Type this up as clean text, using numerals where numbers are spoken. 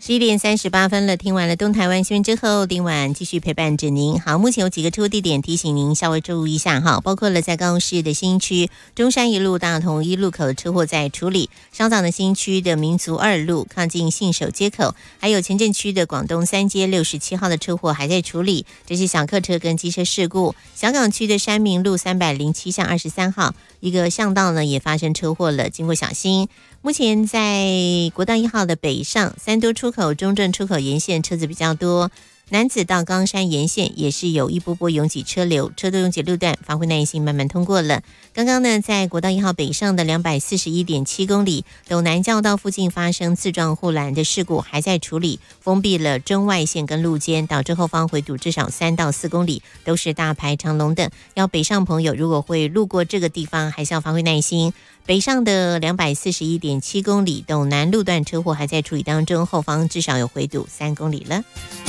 11:38了，听完了东台湾新闻之后，今晚继续陪伴着您。好，目前有几个车祸地点提醒您稍微注意一下哈，包括了在高雄市的新区中山一路大同一路口的车祸在处理，香港的新区的民族2路靠近信守街口，还有前镇区的广东3街67号的车祸还在处理，这是小客车跟机车事故。香港区的山明路307巷23号一个巷道呢也发生车祸了，经过小心。目前在国道1号的北上三多出口、中正出口沿线车子比较多，楠梓到冈山沿线也是有一波波拥挤车流，车多拥挤路段，发挥耐心慢慢通过了。刚刚呢，在国道1号北上的241.7公里，斗南教道附近发生自撞护栏的事故，还在处理，封闭了中外线跟路肩，导致后方回堵至少3到4公里，都是大排长龙的。要北上朋友如果会路过这个地方，还是要发挥耐心。北上的241.7公里，斗南路段车祸还在处理当中，后方至少有回堵3公里了。